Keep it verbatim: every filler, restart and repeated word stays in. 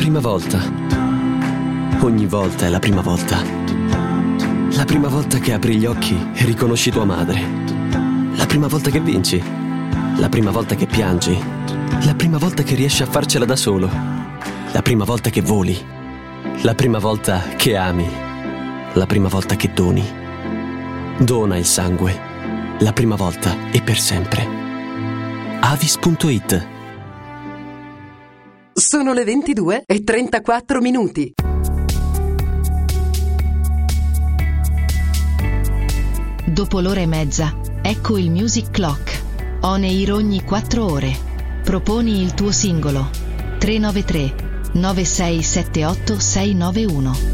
prima volta. Ogni volta è la prima volta. La prima volta che apri gli occhi e riconosci tua madre. La prima volta che vinci. La prima volta che piangi. La prima volta che riesci a farcela da solo. La prima volta che voli. La prima volta che ami. La prima volta che doni. Dona il sangue. La prima volta e per sempre. Avis punto it. Sono le ventidue e trentaquattro minuti. Dopo l'ora e mezza, ecco il Music Clock. On air ogni quattro ore. Proponi il tuo singolo. tre nove tre nove sei sette otto sei nove uno.